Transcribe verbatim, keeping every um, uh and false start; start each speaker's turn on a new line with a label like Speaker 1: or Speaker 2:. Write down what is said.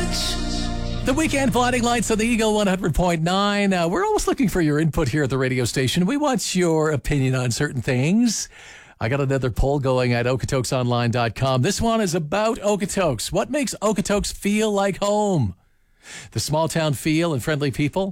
Speaker 1: The Weekend Blinding Lights on the Eagle one hundred point nine. Uh, we're always looking for your input here at the radio station. We want your opinion on certain things. I got another poll going at okotoks online dot com. This one is about Okotoks. What makes Okotoks feel like home? The small town feel and friendly people,